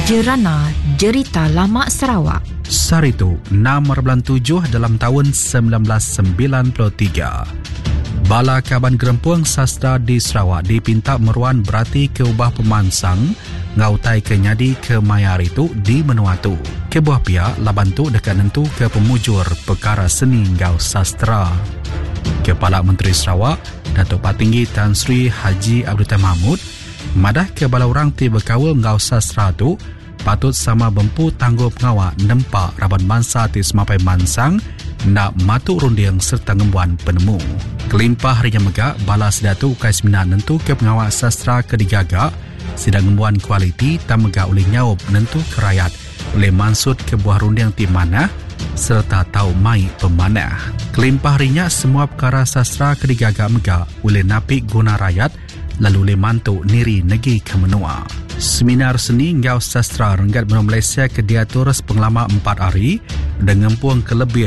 Jerana Jerita Lama Sarawak. Saritu 6/7 dalam tahun 1993. Bala Kaban Gerempuang Sastra di Sarawak dipinta meruan berarti ke ubah pemansang ngautai ke nyadi ke mayar itu di Menuatu. Ke buah pihak labantu dekat nentu ke pemujur perkara seni ngau sastra. Kepala Menteri Sarawak Datuk Patinggi Tan Sri Haji Abdul Mahmud madah ke bala orang ti berkawal ngau sastra tu patut sama bempu tanggup ngawak nempak raban mangsa ti semapai mansang nak matuk rundiang serta ngembuan penemu. Kelimpah harinya megak bala sedatu kai seminar nentu ke pengawak sastra kedigagak sidang ngembuan kualiti tak megak oleh nyawab nentu kerayat oleh mansud ke buah rundiang ti mana serta tahu mai pemanah. Kelimpah harinya semua perkara sastra kedigagak megak oleh napik guna rakyat lalu oleh mantuk niri negeri ke menua. Seminar seni ngau sastra Renggat Benua Malaysia ke diatur sepenglama 4 hari dengan puang ke lebih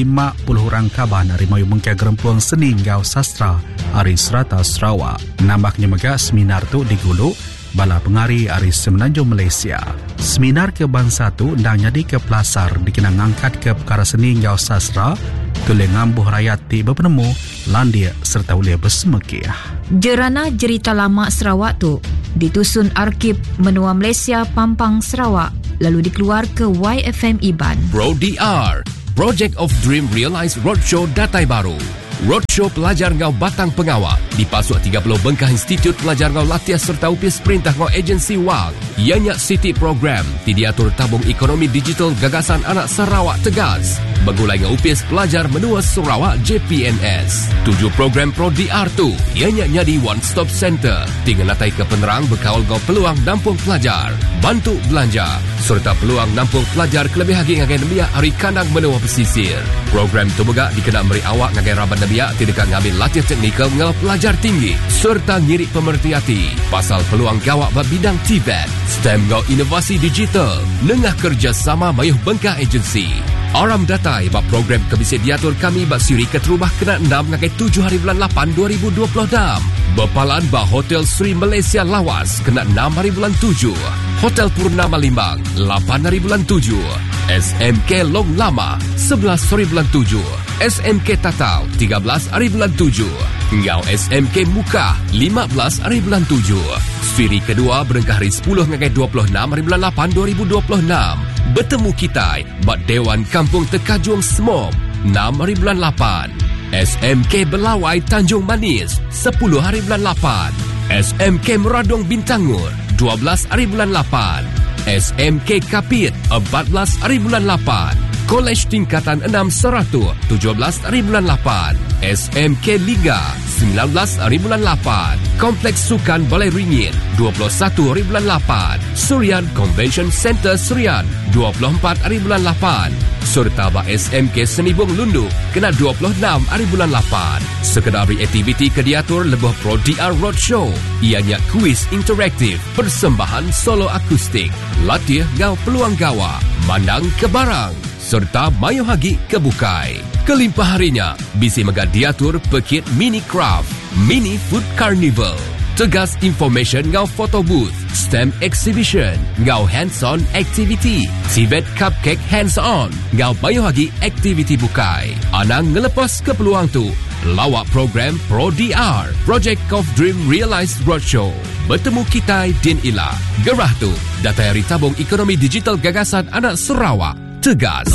50 orang kaban Rimayu Mengkia Gerempuang Seni Ngau Sastra Hari Serata Sarawak. Nambahnya megak seminar tu diguluk bala pengari Hari Semenanjung Malaysia. Seminar ke bangsa tu ndang jadi ke pelasar dikenang angkat ke perkara seni ngau sastra tulih ngambuh rakyat ti berpenemu landia serta ulih bersemekih. Jerana Jerita Lama Sarawak tu ditusun Arkib Menua Malaysia Pampang Sarawak lalu dikeluar ke YFM Iban. Pro DR, Project of Dream Realised Roadshow Datai Baru. Roadshow pelajar ngau batang pengawak dipasuk 30 bengkah Institut Pelajar Ngau Latiah serta upis perintah ngau agensi WAG. Ianya City Program ti diatur tabung ekonomi digital gagasan anak Sarawak Tegas. Begulai ngau upis pelajar menua Sarawak JPNS. 7 program Pro DR tu ianya nyadi One Stop Center. Tinggal natai ke penerang berkawal ngau peluang nampung pelajar. Bantu belanja serta peluang nampung pelajar kelebih hagi ngagai nembia hari kandang menua pesisir. Program tu begak dikenal meri awak ngagai raban biak tidak ngambil latihan teknikal ngau pelajar tinggi serta ngirik pemerhati hati pasal peluang gawak bab bidang TVET, STEM ngau inovasi digital, nengah kerjasama mayuh bengkah agensi. Aram datai bab program kebisi diatur kami bak siri keterubah kena 6 ngagai 7 hari bulan 8 2026. Bepalan bah Hotel Sri Malaysia Lawas kena 6 hari bulan 7. Hotel Purnama Limbang 8 hari bulan 7. SMK Long Lama 11 hari bulan 7. SMK Tatau 13 hari bulan 7. Ngau SMK Muka 15 hari bulan 7. Siri kedua berengkah hari 10 ngagai 26 hari bulan 8 2026. Bertemu kita bak Dewan Kampung Tekajung Smom 6 hari bulan 8. SMK Belawai Tanjung Manis 10 hari bulan 8. SMK Meradong Bintangur 12 hari bulan 8. SMK Kapit 14 hari bulan 8. Kolej Tingkatan 6 Seratu 17 hari bulan 8. SMK Liga 19 hari bulan 8. Kompleks Sukan Balai Ringin 21 hari bulan 8. Surian Convention Center Surian 24 hari bulan 8. Serta bak SMK Senibung Lundu kena 26 hari bulan 8. Sekedari aktiviti kediatur lebih Pro DR Roadshow. Ianya kuis interaktif, persembahan solo akustik, latih ngau peluang gawa, mandang ke barang serta mayu hagi kebukai. Kelimpah harinya bisi megah diatur pekit mini craft, mini food carnival, Tegas information ngau photo booth, STEM exhibition, ngau hands-on activity, TVET cupcake hands-on, ngau mayu hagi aktiviti bukai. Anang ngelepas ke peluang tu, lawak program Pro DR, Project of Dream Realised Roadshow. Bertemu kita Din Ila. Gerah tu, data hari tabung ekonomi digital gagasan anak Sarawak. Tegas.